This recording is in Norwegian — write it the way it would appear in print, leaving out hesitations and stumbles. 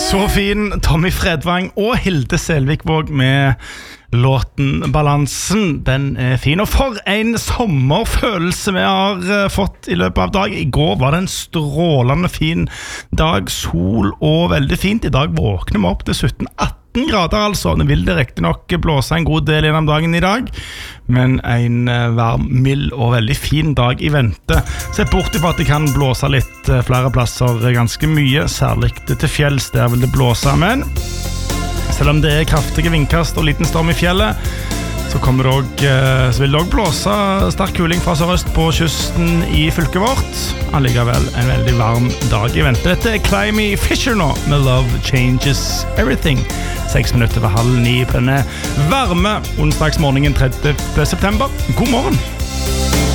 Så fin Tommy Fredvang og Hilde Selvigvåg med låten Balansen. Den fin, og for en sommerfølelse vi har fått i løpet av dag. I går var det en strålende fin dag, sol og veldig fint. I dag våkner vi opp til 17-18 grader altså. Det vil det riktig nok blåse en god del gjennom dagen i dag, men en varm, mild og veldig fin dag i vente. Sett bort ifra at det kan blåse litt flere plasser ganske mye, særlig til fjells, der vil det blåse, men selv om det kraftige vindkast og liten storm i fjellet, så vil det også blåse sterk kuling fra sørøst på kysten i fylket vårt. Allikevel en veldig varm dag i vente. Dette Climby Fisher nå, med Love Changes Everything. 6 minutter ved 8:30 på denne varme onsdagsmorgenen 30. september. God morgen!